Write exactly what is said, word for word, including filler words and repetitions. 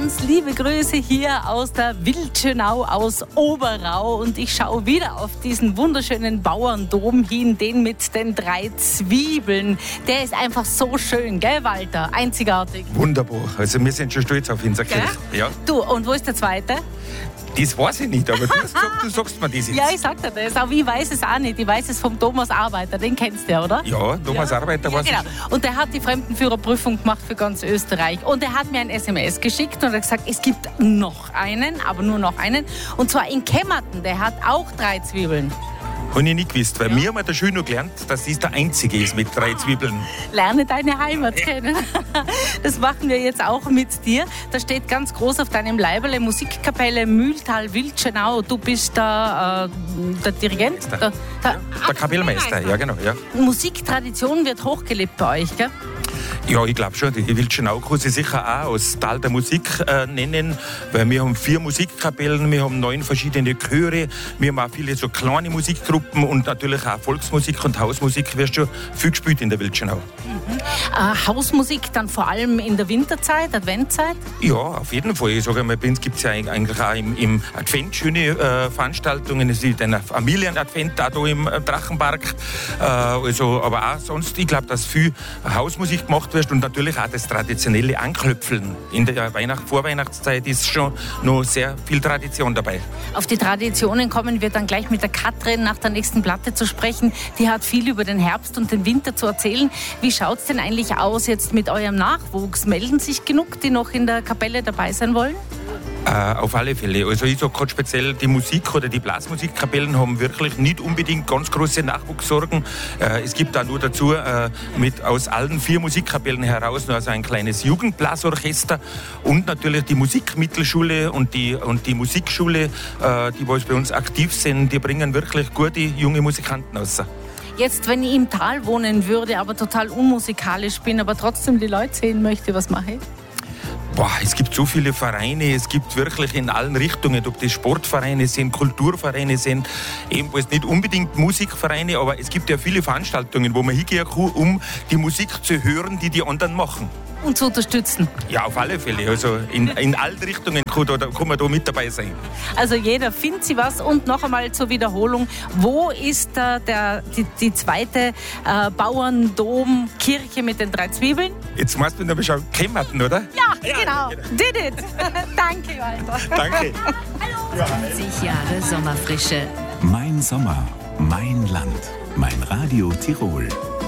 ganz liebe Grüße hier aus der Wildschönau, aus Oberau. Und ich schaue wieder auf diesen wunderschönen Bauerndom hin, den mit den drei Zwiebeln. Der ist einfach so schön, gell, Walter? Einzigartig. Wunderbar. Also wir sind schon stolz auf ihn, sag ich. Ja. Du, und wo ist der zweite? Das weiß ich nicht, aber du, hast gesagt, du sagst mir das jetzt. Ja, ich sag dir das, aber ich weiß es auch nicht. Ich weiß es vom Thomas Arbeiter, den kennst du ja, oder? Ja, Thomas ja. Arbeiter weiß ja, genau. ich. Und der hat die Fremdenführerprüfung gemacht für ganz Österreich. Und er hat mir ein S M S geschickt und hat gesagt, es gibt noch einen, aber nur noch einen. Und zwar in Kemmerten, der hat auch drei Zwiebeln. Habe ich nicht gewusst, weil ja. wir haben der Schule noch gelernt, dass das der einzige ist mit drei Zwiebeln. Lerne deine Heimat kennen. Das machen wir jetzt auch mit dir. Da steht ganz groß auf deinem Leiberle Musikkapelle Mühltal Wildschönau. Du bist der, äh, der Dirigent? Der, der, der, der Kapellmeister, ja genau. Ja. Musiktradition wird hochgelebt bei euch, gell? Ja, ich glaube schon. Die Wildschönau kann sie sicher auch als Tal der Musik äh, nennen, weil wir haben vier Musikkapellen, wir haben neun verschiedene Chöre, wir haben auch viele so kleine Musikgruppen und natürlich auch Volksmusik und Hausmusik wird schon viel gespielt in der Wildschönau. Mhm. Äh, Hausmusik dann vor allem in der Winterzeit, Adventzeit? Ja, auf jeden Fall. Ich sage mal, bei uns gibt es ja eigentlich auch im, im Advent schöne äh, Veranstaltungen. Es ist ein Familienadvent auch hier im Drachenpark. Äh, also, aber auch sonst, ich glaube, dass viel Hausmusik gemacht wird und natürlich auch das traditionelle Anklöpfeln. In der Weihnacht, Vorweihnachtszeit ist schon noch sehr viel Tradition dabei. Auf die Traditionen kommen wir dann gleich mit der Katrin nach der nächsten Platte zu sprechen. Die hat viel über den Herbst und den Winter zu erzählen. Wie schaut es denn eigentlich aus jetzt mit eurem Nachwuchs? Melden sich genug, die noch in der Kapelle dabei sein wollen? Äh, auf alle Fälle. Also ich sage gerade speziell, die Musik- oder die Blasmusikkapellen haben wirklich nicht unbedingt ganz große Nachwuchssorgen. Äh, es gibt da nur dazu äh, mit aus allen vier Musikkapellen heraus noch also ein kleines Jugendblasorchester und natürlich die Musikmittelschule und die, und die Musikschule, äh, die was bei uns aktiv sind, die bringen wirklich gute junge Musikanten raus. Jetzt, wenn ich im Tal wohnen würde, aber total unmusikalisch bin, aber trotzdem die Leute sehen möchte, was mache ich? Boah, es gibt so viele Vereine, es gibt wirklich in allen Richtungen, ob das Sportvereine sind, Kulturvereine sind, ebenfalls nicht unbedingt Musikvereine, aber es gibt ja viele Veranstaltungen, wo man hingehen kann, um die Musik zu hören, die die anderen machen. Und zu unterstützen? Ja, auf alle Fälle. Also in, in allen Richtungen kann, da, kann man da mit dabei sein. Also jeder findet sie was. Und noch einmal zur Wiederholung, wo ist äh, der, die, die zweite äh, Bauerndomkirche mit den drei Zwiebeln? Jetzt musst du noch mal schauen, Kemmerten, oder? Ja, ja genau. genau. Did it. Danke, Walter. Danke. Hallo. fünfzig Jahre Sommerfrische. Mein Sommer, mein Land, mein Radio Tirol.